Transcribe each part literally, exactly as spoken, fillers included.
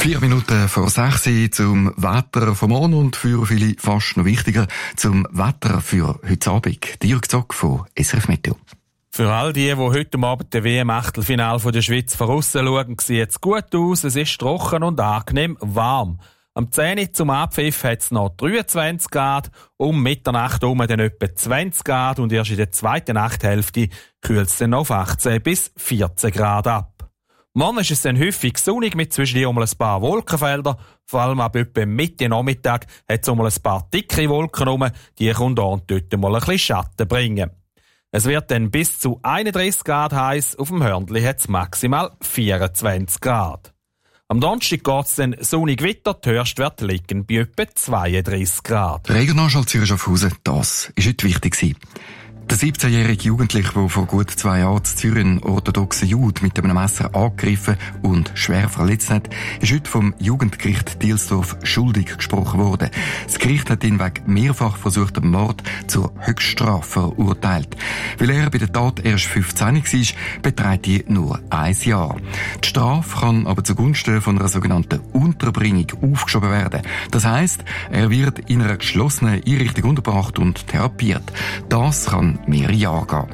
Vier Minuten vor sechs zum Wetter vom Morgen und für viele fast noch wichtiger zum Wetter für heute Abend. Dirk Zock von S R F Meteo. Für all die, die heute Abend das W M-Achtelfinale der Schweiz von aussen schauen, sieht es gut aus. Es ist trocken und angenehm warm. Am zehn Uhr zum Abpfiff hat es noch dreiundzwanzig Grad, um Mitternacht herum dann etwa zwanzig Grad und erst in der zweiten Nachthälfte kühlt es dann auf achtzehn bis vierzehn Grad ab. Morgen ist es dann häufig sonnig mit zwischendurch ein paar Wolkenfelder. Vor allem ab etwa Mitte Nachmittag hat es ein paar dicke Wolken rum, die kommen da und dort mal ein bisschen Schatten bringen. Es wird dann bis zu einunddreißig Grad heiß, auf dem Hörnli hat es maximal vierundzwanzig Grad. Am Donnerstag geht es dann sonnig weiter, die Höchstwert liegen bei etwa zweiunddreißig Grad. Regionalschau Zürich Schaffhausen, das war heute wichtig gewesen. Der siebzehnjährige Jugendliche, der vor gut zwei Jahren in Zürich einen orthodoxen Jude mit einem Messer angegriffen und schwer verletzt hat, ist heute vom Jugendgericht Dielsdorf schuldig gesprochen worden. Das Gericht hat ihn wegen mehrfach versuchtem Mord zur Höchststrafe verurteilt. Weil er bei der Tat erst fünfzehn war, beträgt die nur ein Jahr. Die Strafe kann aber zugunsten von einer sogenannten Unterbringung aufgeschoben werden. Das heisst, er wird in einer geschlossenen Einrichtung untergebracht und therapiert. Das kann mehrere Jahre gehen.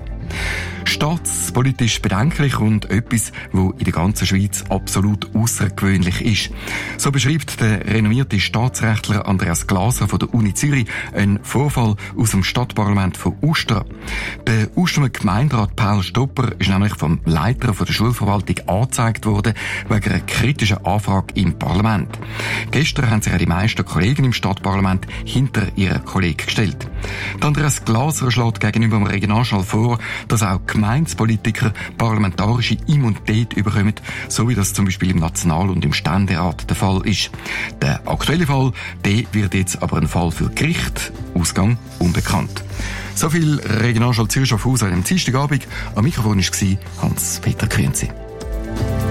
Staatspolitisch bedenklich und etwas, wo in der ganzen Schweiz absolut außergewöhnlich ist. So beschreibt der renommierte Staatsrechtler Andreas Glaser von der Uni Zürich einen Vorfall aus dem Stadtparlament von Uster. Der Ustermer Gemeinderat Paul Stopper ist nämlich vom Leiter von der Schulverwaltung angezeigt worden wegen einer kritischen Anfrage im Parlament. Gestern haben sich auch die meisten Kollegen im Stadtparlament hinter ihren Kollegen gestellt. Der Andreas Glaser schlägt gegenüber dem Regionalschall vor, dass auch Gemeindepolitiker parlamentarische Immunität bekommen, so wie das zum Beispiel im National- und im Ständerat der Fall ist. Der aktuelle Fall, der wird jetzt aber ein Fall für Gericht, Ausgang unbekannt. So viel Regionalschau Zürich Schaffhausen am Dienstagabend. Am Mikrofon war Hans-Peter Künzi.